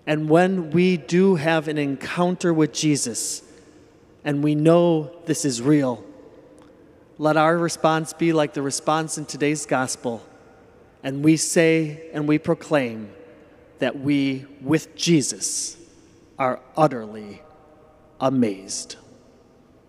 And when we do have an encounter with Jesus, and we know this is real, let our response be like the response in today's gospel. And we say and we proclaim that we, with Jesus, are utterly amazed.